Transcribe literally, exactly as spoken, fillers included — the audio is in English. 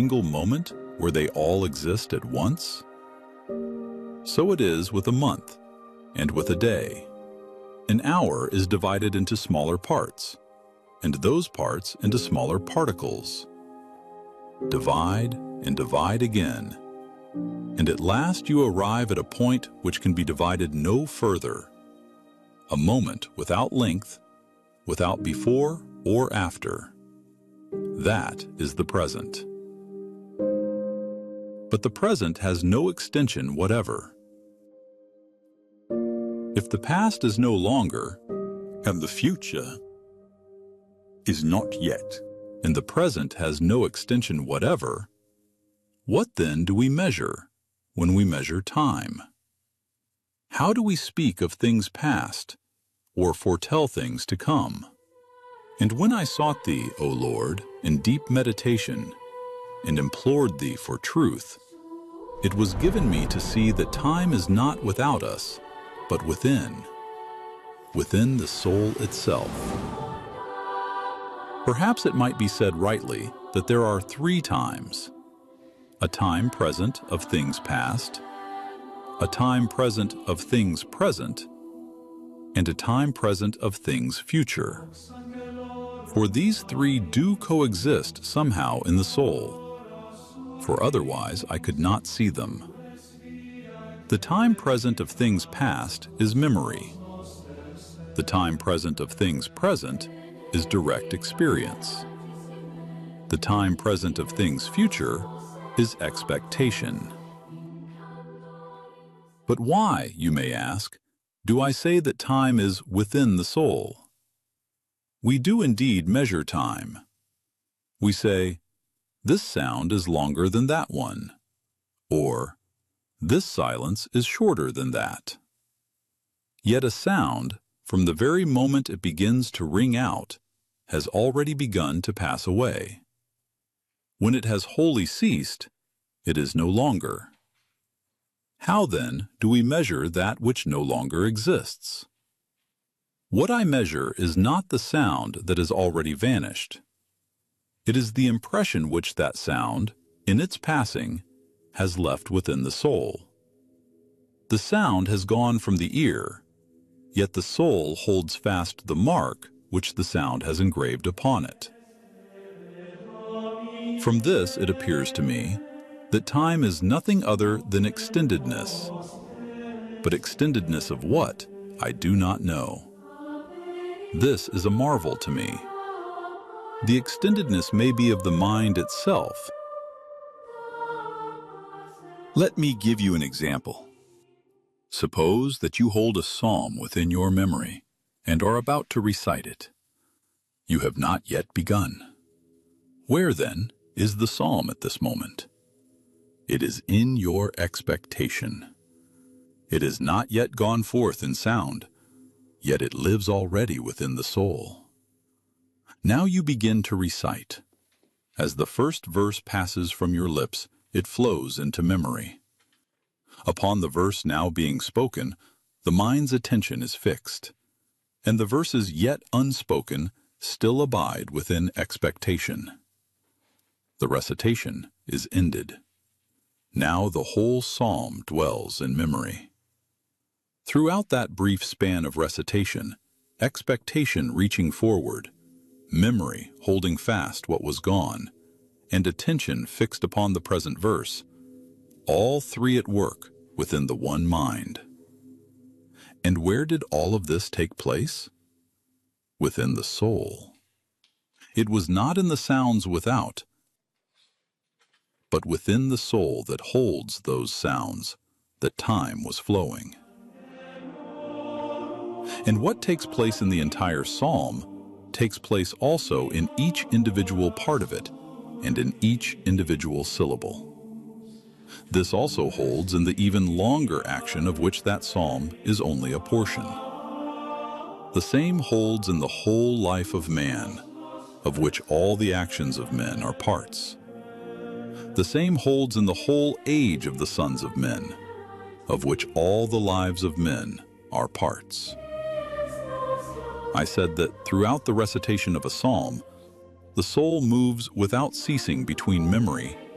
single moment where they all exist at once? So it is with a month and with a day. An hour is divided into smaller parts, and those parts into smaller particles. Divide and divide again, and at last you arrive at a point which can be divided no further. A moment without length, without before or after. That is the present. But the present has no extension whatever. If the past is no longer, and the future is not yet, and the present has no extension whatever, what then do we measure when we measure time? How do we speak of things past, or foretell things to come? And when I sought thee, O Lord, in deep meditation, and implored thee for truth, it was given me to see that time is not without us, but within, within the soul itself. Perhaps it might be said rightly that there are three times: a time present of things past, a time present of things present, and a time present of things future. For these three do coexist somehow in the soul, for otherwise I could not see them. The time present of things past is memory. The time present of things present is direct experience. The time present of things future is expectation. But why, you may ask, do I say that time is within the soul? We do indeed measure time. We say, this sound is longer than that one, or this silence is shorter than that. Yet a sound, from the very moment it begins to ring out, has already begun to pass away. When it has wholly ceased, it is no longer. How then do we measure that which no longer exists? What I measure is not the sound that has already vanished. It is the impression which that sound, in its passing, has left within the soul. The sound has gone from the ear, yet the soul holds fast the mark which the sound has engraved upon it. From this it appears to me that time is nothing other than extendedness. But extendedness of what, I do not know. This is a marvel to me. The extendedness may be of the mind itself. Let me give you an example. Suppose that you hold a psalm within your memory and are about to recite it. You have not yet begun. Where, then, is the psalm at this moment? It is in your expectation. It has not yet gone forth in sound, yet it lives already within the soul. Now you begin to recite. As the first verse passes from your lips, it flows into memory. Upon the verse now being spoken, the mind's attention is fixed, and the verses yet unspoken still abide within expectation. The recitation is ended. Now the whole psalm dwells in memory. Throughout that brief span of recitation, expectation reaching forward, memory holding fast what was gone, and attention fixed upon the present verse, all three at work within the one mind. And where did all of this take place? Within the soul. It was not in the sounds without, but within the soul that holds those sounds that time was flowing. And what takes place in the entire psalm takes place also in each individual part of it and in each individual syllable. This also holds in the even longer action of which that psalm is only a portion. The same holds in the whole life of man, of which all the actions of men are parts. The same holds in the whole age of the sons of men, of which all the lives of men are parts. I said that throughout the recitation of a psalm, the soul moves without ceasing between memory